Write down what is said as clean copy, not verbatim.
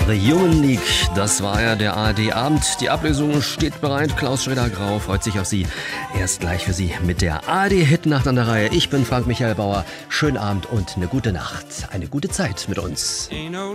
The Human League, das war ja der ARD-Abend. Die Ablösung steht bereit. Klaus Schröder-Grau freut sich auf Sie. Erst gleich für Sie mit der ARD-Hitnacht an der Reihe. Ich bin Frank Michael Bauer. Schönen Abend und eine gute Nacht. Eine gute Zeit mit uns.